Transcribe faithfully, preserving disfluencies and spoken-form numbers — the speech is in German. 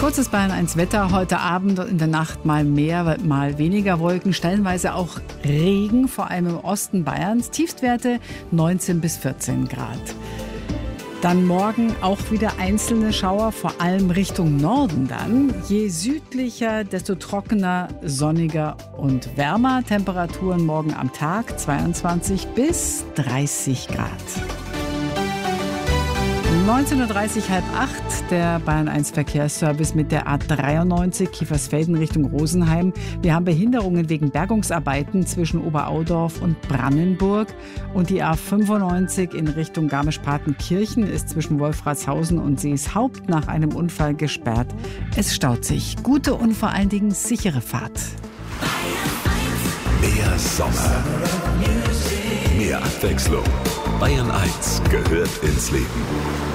Kurzes Bayern eins Wetter. Heute Abend und in der Nacht mal mehr, mal weniger Wolken. Stellenweise auch Regen, vor allem im Osten Bayerns. Tiefstwerte neunzehn bis vierzehn Grad. Dann morgen auch wieder einzelne Schauer, vor allem Richtung Norden dann. Je südlicher, desto trockener, sonniger und wärmer. Temperaturen morgen am Tag zweiundzwanzig bis dreißig Grad. neunzehn Uhr dreißig, halb acht, der Bayern eins Verkehrsservice mit der A dreiundneunzig Kiefersfelden Richtung Rosenheim. Wir haben Behinderungen wegen Bergungsarbeiten zwischen Oberaudorf und Brannenburg. Und die A fünfundneunzig in Richtung Garmisch-Partenkirchen ist zwischen Wolfratshausen und Seeshaupt nach einem Unfall gesperrt. Es staut sich. Gute und vor allen Dingen sichere Fahrt. Mehr Sommer, mehr Abwechslung. Bayern eins gehört ins Leben.